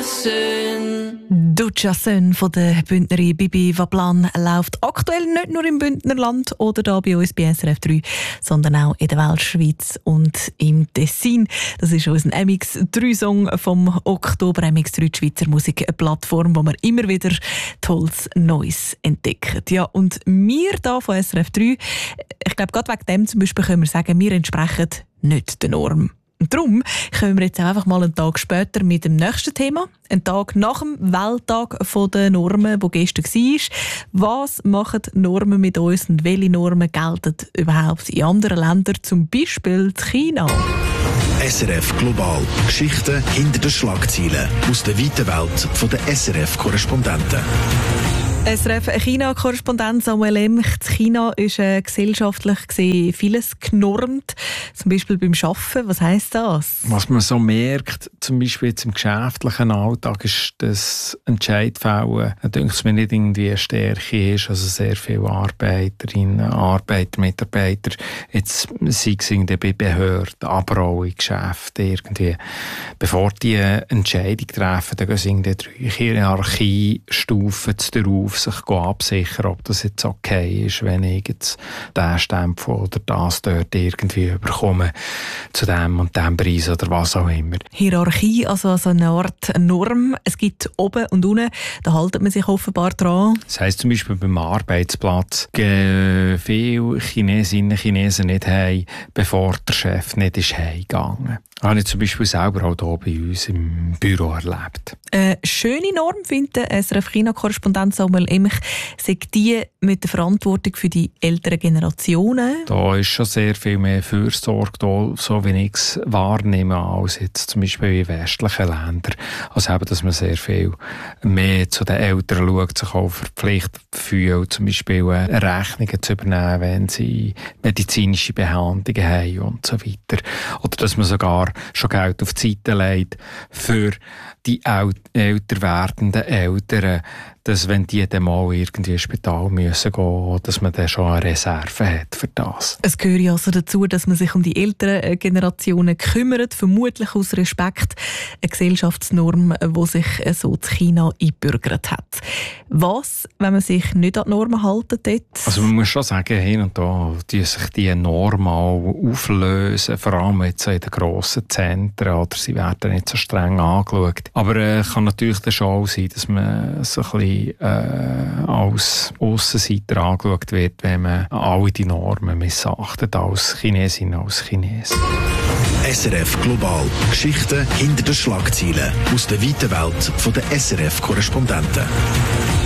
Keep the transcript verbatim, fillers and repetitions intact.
Sön. Dutscha Sön von der Bündnerin Bibi Vablan läuft aktuell nicht nur im Bündnerland oder da bei uns bei S R F drei, sondern auch in der Weltschweiz und im Tessin. Das ist unser M X drei Song vom Oktober. M X drei, die Schweizer Musikplattform, wo man immer wieder tolles Neues entdeckt. Ja, und wir hier von S R F drei, ich glaube, gerade wegen dem zum Beispiel können wir sagen, wir entsprechen nicht der Norm. Und darum kommen wir jetzt einfach mal einen Tag später mit dem nächsten Thema. Einen Tag nach dem Welttag der Normen, der gestern war. Was machen Normen mit uns und welche Normen gelten überhaupt in anderen Ländern, zum Beispiel in China? S R F Global. Geschichten hinter den Schlagzeilen aus der weiten Welt der S R F-Korrespondenten. S R F China-Korrespondent Samuel Emch. In China ist äh, gesellschaftlich gesehen vieles genormt, zum Beispiel beim Arbeiten. Was heisst das? Was man so merkt, zum Beispiel jetzt im geschäftlichen Alltag, ist, dass Entscheidfällen, da denke ich mir, nicht irgendwie eine Stärke ist. Also sehr viele Arbeiterinnen, Arbeiter, Mitarbeiter, jetzt sei es irgendwie bei Behörden, aber auch in Geschäften irgendwie. Bevor die eine Entscheidung treffen, dann gehen sie irgendwie drei Hierarchiestufen darauf, sich absichern, ob das jetzt okay ist, wenn ich jetzt diesen Stempel oder das dort irgendwie bekomme, zu dem und dem Preis oder was auch immer. Hierarchie, also, also eine Art Norm. Es gibt oben und unten, da haltet man sich offenbar dran. Das heisst zum Beispiel beim Arbeitsplatz, gehen viele Chinesinnen und Chinesen nicht heim, bevor der Chef nicht ist heimgegangen. Das habe ich zum Beispiel selber auch hier bei uns im Büro erlebt. Eine schöne Norm, findet S R F China-Korrespondent Samuel Emch, sagt die mit der Verantwortung für die älteren Generationen. Da ist schon sehr viel mehr Fürsorge da, so wie ich es wahrnehme, als jetzt zum Beispiel in westlichen Ländern. Also eben, dass man sehr viel mehr zu den Eltern schaut, sich auch verpflichtet fühlt, zum Beispiel Rechnungen zu übernehmen, wenn sie medizinische Behandlungen haben und so weiter. Oder dass man sogar schon Geld auf die Seite legt für die älter werdenden Eltern, dass wenn die dann mal irgendwie ins Spital müssen gehen, dass man dann schon eine Reserve hat für das. Es gehört ja also dazu, dass man sich um die älteren Generationen kümmert, vermutlich aus Respekt, eine Gesellschaftsnorm, die sich so in China eingebürgert hat. Was, wenn man sich nicht an die Normen halten dort? Also man muss schon sagen, hin und da die sich die Normen auch auflösen, vor allem jetzt in den grossen Zentren, oder sie werden nicht so streng angeschaut. Aber es äh, kann natürlich dann schon auch sein, dass man so ein bisschen Äh, als Aussenseiter angeschaut wird, wenn man alle die Normen missachtet als Chinesin, als Chines. S R F Global. Geschichten hinter den Schlagzeilen aus der weiten Welt der S R F-Korrespondenten.